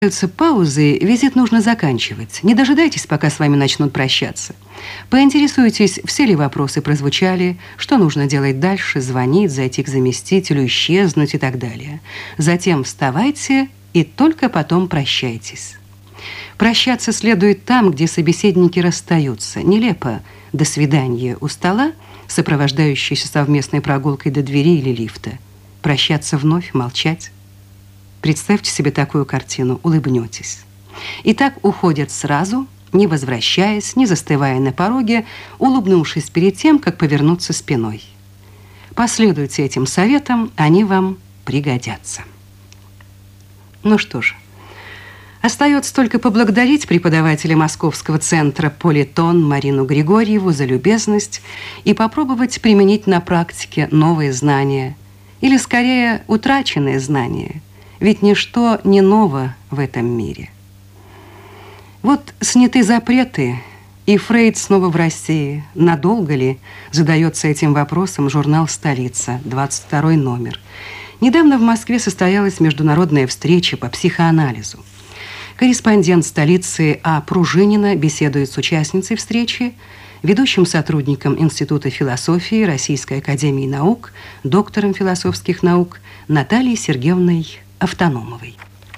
Паузы, визит нужно заканчивать. Не дожидайтесь, пока с вами начнут прощаться. Поинтересуйтесь, все ли вопросы прозвучали, что нужно делать дальше, звонить, зайти к заместителю, исчезнуть и так далее. Затем вставайте и только потом прощайтесь. Прощаться следует там, где собеседники расстаются. Нелепо «до свидания» у стола, сопровождающейся совместной прогулкой до двери или лифта. Прощаться вновь, молчать. Представьте себе такую картину, улыбнетесь. И так уходят сразу, не возвращаясь, не застывая на пороге, улыбнувшись перед тем, как повернуться спиной. Последуйте этим советам, они вам пригодятся. Ну что же, остается только поблагодарить преподавателя Московского центра «Политон» Марину Григорьеву за любезность и попробовать применить на практике новые знания, или скорее утраченные знания. Ведь ничто не ново в этом мире. Вот сняты запреты, и Фрейд снова в России. Надолго ли? Задается этим вопросом журнал «Столица», 22 номер. Недавно в Москве состоялась международная встреча по психоанализу. Корреспондент «Столицы» А. Пружинина беседует с участницей встречи, ведущим сотрудником Института философии Российской академии наук, доктором философских наук Натальей Сергеевной Автономовой.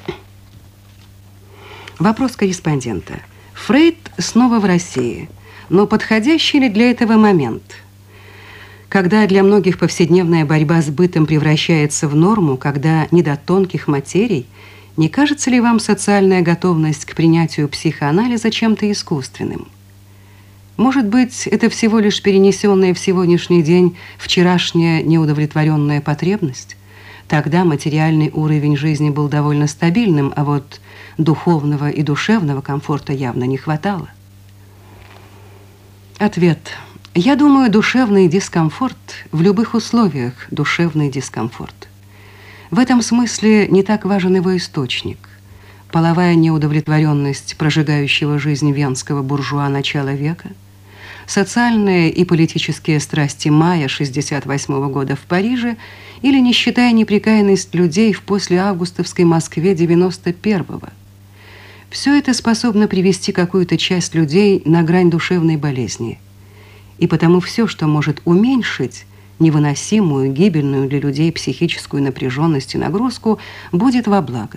Вопрос корреспондента. Фрейд снова в России, но подходящий ли для этого момент? Когда для многих повседневная борьба с бытом превращается в норму, когда не до тонких материй, не кажется ли вам социальная готовность к принятию психоанализа чем-то искусственным? Может быть, это всего лишь перенесенная в сегодняшний день вчерашняя неудовлетворенная потребность? Тогда материальный уровень жизни был довольно стабильным, а вот духовного и душевного комфорта явно не хватало. Ответ. Я думаю, душевный дискомфорт в любых условиях – душевный дискомфорт. В этом смысле не так важен его источник. Половая неудовлетворенность прожигающего жизнь венского буржуа начала века, социальные и политические страсти мая 1968 года в Париже или, не считая непрекаянность людей в послеавгустовской Москве 91-го. Все это способно привести какую-то часть людей на грань душевной болезни. И потому все, что может уменьшить невыносимую, гибельную для людей психическую напряженность и нагрузку, будет во благо.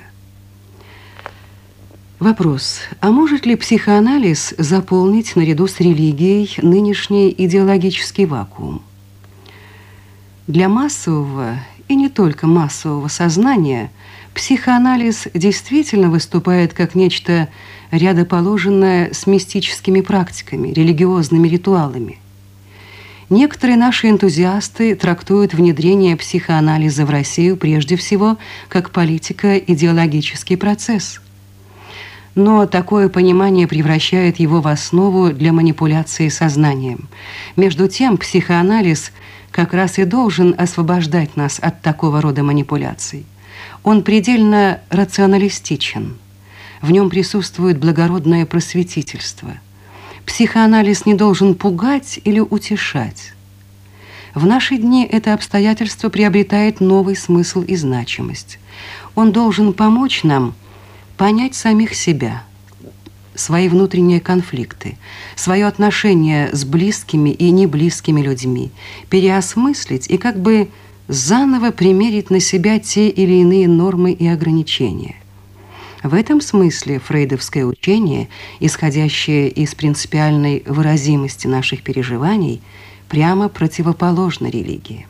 Вопрос. А может ли психоанализ заполнить наряду с религией нынешний идеологический вакуум? Для массового и не только массового сознания психоанализ действительно выступает как нечто рядоположенное с мистическими практиками, религиозными ритуалами. Некоторые наши энтузиасты трактуют внедрение психоанализа в Россию прежде всего как политико-идеологический процесс. Но такое понимание превращает его в основу для манипуляции сознанием. Между тем, психоанализ как раз и должен освобождать нас от такого рода манипуляций. Он предельно рационалистичен. В нем присутствует благородное просветительство. Психоанализ не должен пугать или утешать. В наши дни это обстоятельство приобретает новый смысл и значимость. Он должен помочь нам понять самих себя, свои внутренние конфликты, свое отношение с близкими и неблизкими людьми, переосмыслить и как бы заново примерить на себя те или иные нормы и ограничения. В этом смысле фрейдовское учение, исходящее из принципиальной выразимости наших переживаний, прямо противоположно религии.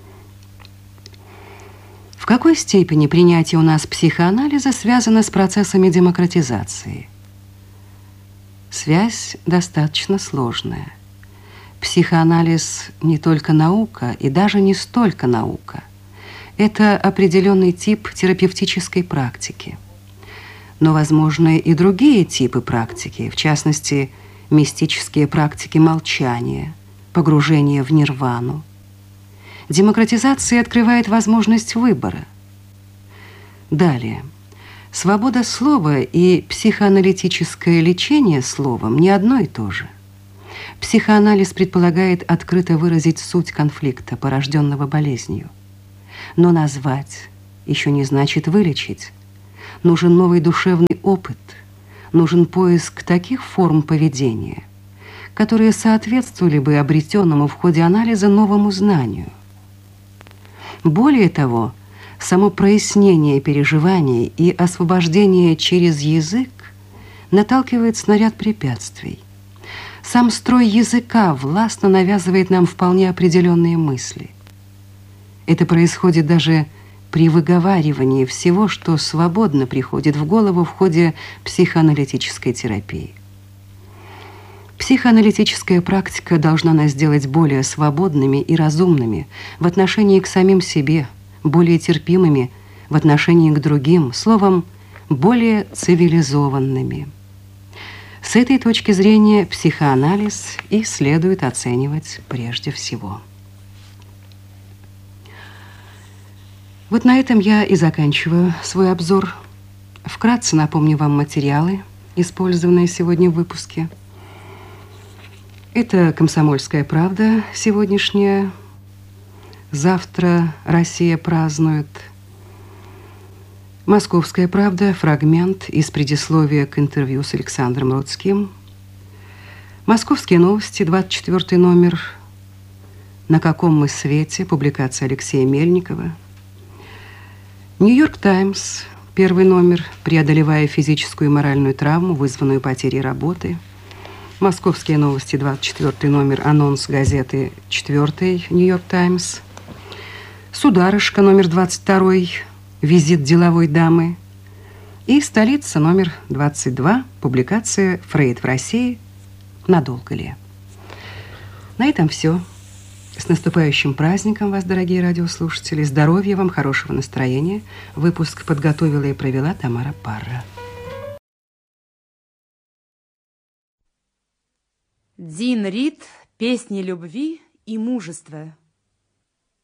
В какой степени принятие у нас психоанализа связано с процессами демократизации? Связь достаточно сложная. Психоанализ не только наука и даже не столько наука. Это определенный тип терапевтической практики. Но возможны и другие типы практики, в частности, мистические практики молчания, погружения в нирвану. Демократизация открывает возможность выбора. Далее. Свобода слова и психоаналитическое лечение словом не одно и то же. Психоанализ предполагает открыто выразить суть конфликта, порожденного болезнью. Но назвать еще не значит вылечить. Нужен новый душевный опыт, нужен поиск таких форм поведения, которые соответствовали бы обретенному в ходе анализа новому знанию. Более того, само прояснение переживаний и освобождение через язык наталкивает на ряд препятствий. Сам строй языка властно навязывает нам вполне определенные мысли. Это происходит даже при выговаривании всего, что свободно приходит в голову в ходе психоаналитической терапии. Психоаналитическая практика должна нас сделать более свободными и разумными в отношении к самим себе, более терпимыми в отношении к другим, словом, более цивилизованными. С этой точки зрения психоанализ и следует оценивать прежде всего. Вот на этом я и заканчиваю свой обзор. Вкратце напомню вам материалы, использованные сегодня в выпуске. Это «Комсомольская правда» сегодняшняя. Завтра Россия празднует. «Московская правда», фрагмент из предисловия к интервью с Александром Рудским. «Московские новости», 24 номер. «На каком мы свете», публикация Алексея Мельникова. «Нью-Йорк Таймс», первый номер, «Преодолевая физическую и моральную травму, вызванную потерей работы». «Московские новости», 24 номер, анонс газеты 4 «Нью-Йорк Таймс». «Сударышка», номер 22, визит деловой дамы. И «Столица», номер 22, публикация «Фрейд в России. Надолго ли?». На этом все. С наступающим праздником вас, дорогие радиослушатели. Здоровья вам, хорошего настроения. Выпуск подготовила и провела Тамара Парра. Дин Рид. Песни любви и мужества.